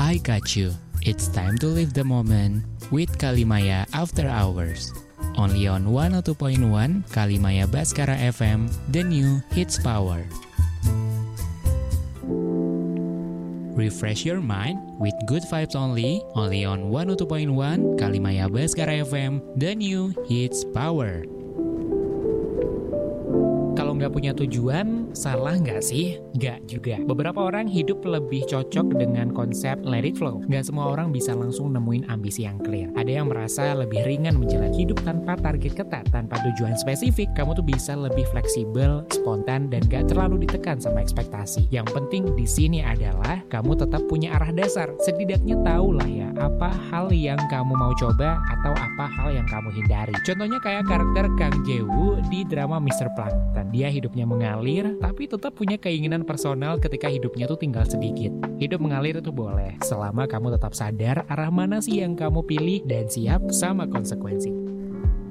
I got you. It's time to live the moment with Kalimaya After Hours. Only on 102.1 Kalimaya Baskara FM, the new hits power. Refresh your mind with good vibes only on 102.1 Kalimaya Baskara FM, the new hits power. Kalau nggak punya tujuan, salah nggak sih? Nggak juga. Beberapa orang hidup lebih cocok dengan konsep let it flow. Nggak semua orang bisa langsung nemuin ambisi yang clear. Ada yang merasa lebih ringan menjalani hidup tanpa target ketat, tanpa tujuan spesifik. Kamu tuh bisa lebih fleksibel, spontan, dan nggak terlalu ditekan sama ekspektasi. Yang penting di sini adalah kamu tetap punya arah dasar. Setidaknya tahu lah ya, apa hal yang kamu mau coba atau apa hal yang kamu hindari. Contohnya kayak karakter Kang Jae-woo di drama Mr. Plankton. Dia hidupnya mengalir, tapi tetap punya keinginan personal ketika hidupnya tuh tinggal sedikit. Hidup mengalir itu boleh, selama kamu tetap sadar arah mana sih yang kamu pilih dan siap sama konsekuensi.